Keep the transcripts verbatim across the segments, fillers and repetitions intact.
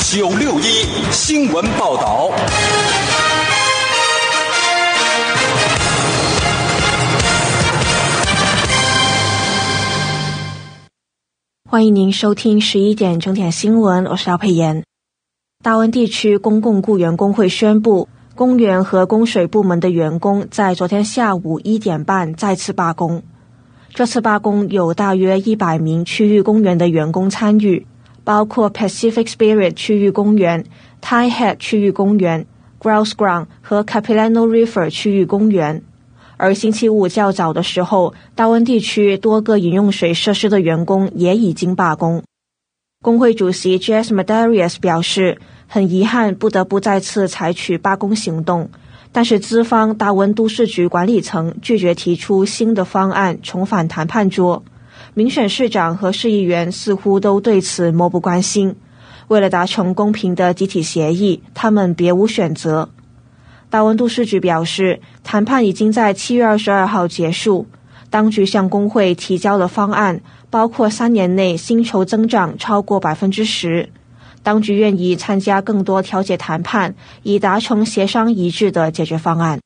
九六一新闻报道。 欢迎您收听十一点整点新闻，我是姚佩妍。大温地区公共雇员工会宣布，公园和供水部门的员工在昨天下午一点半再次罢工。这次罢工有大约一百名区域公园的员工参与，包括 Pacific Spirit 区域公园、Tie Head 区域公园、Grouse Ground 和 Capilano River 区域公园。而星期五较早的时候，大温地区多个饮用水设施的员工也已经罢工。工会主席 Jess Medeiros 表示，很遗憾不得不再次采取罢工行动，但是资方大温都市局管理层拒绝提出新的方案重返谈判桌。民选市长和市议员似乎都对此漠不关心。为了达成公平的集体协议，他们别无选择。大温都市局表示，谈判已经在七月二十二号结束。当局向工会提交了方案，包括三年内薪酬增长超过百分之十。当局愿意参加更多调解谈判，以达成协商一致的解决方案。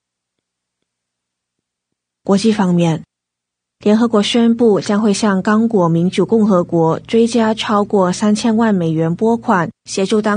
国际方面，联合国宣布将会向刚果民主共和国追加超过三千万美元拨款，协助当